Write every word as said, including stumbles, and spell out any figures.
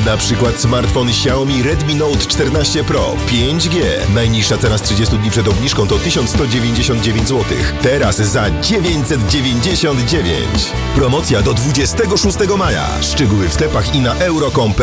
Na przykład smartfon Xiaomi Redmi Note czternaście Pro pięć G. Najniższa cena z trzydziestu dni przed obniżką to tysiąc sto dziewięćdziesiąt dziewięć złotych. Teraz za dziewięćset dziewięćdziesiąt dziewięć. Promocja do dwudziestego szóstego maja. Szczegóły w sklepach i na euro kropka com.